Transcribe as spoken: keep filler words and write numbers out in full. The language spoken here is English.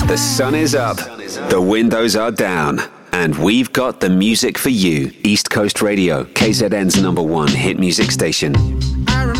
The sun is up, the windows are down, and we've got the music for you. East Coast Radio, K Z N's number one hit music station.